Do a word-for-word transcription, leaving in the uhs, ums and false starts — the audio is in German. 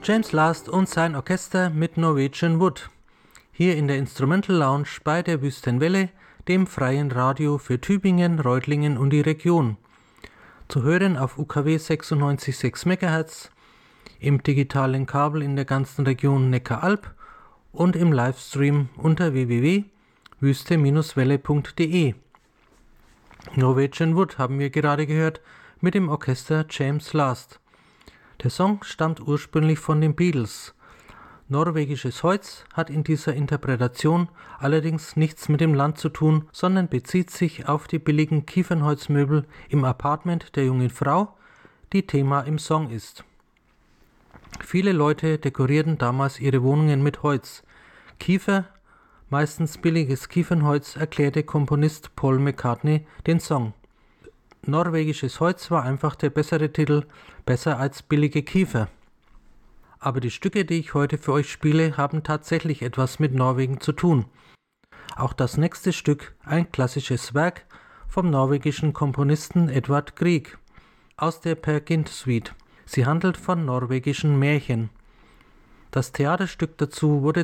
James Last und sein Orchester mit Norwegian Wood. Hier in der Instrumental Lounge bei der Wüstenwelle, dem freien Radio für Tübingen, Reutlingen und die Region. Zu hören auf U K W sechsundneunzig Komma sechs Megahertz, im digitalen Kabel in der ganzen Region Neckaralb und im Livestream unter w w w punkt wüste welle punkt d e. Norwegian Wood haben wir gerade gehört mit dem Orchester James Last. Der Song stammt ursprünglich von den Beatles. Norwegisches Holz hat in dieser Interpretation allerdings nichts mit dem Land zu tun, sondern bezieht sich auf die billigen Kiefernholzmöbel im Apartment der jungen Frau, die Thema im Song ist. Viele Leute dekorierten damals ihre Wohnungen mit Holz. Kiefer, meistens billiges Kiefernholz, erklärte Komponist Paul McCartney den Song. Norwegisches Holz war einfach der bessere Titel, besser als billige Kiefer. Aber die Stücke, die ich heute für euch spiele, haben tatsächlich etwas mit Norwegen zu tun. Auch das nächste Stück, ein klassisches Werk vom norwegischen Komponisten Edvard Grieg aus der Peer Gynt Suite. Sie handelt von norwegischen Märchen. Das Theaterstück dazu wurde